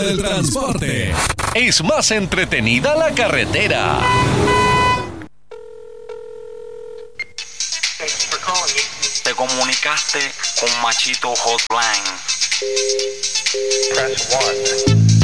del transporte. Es más entretenida la carretera. Te comunicaste con Machito Hotline. Press 1.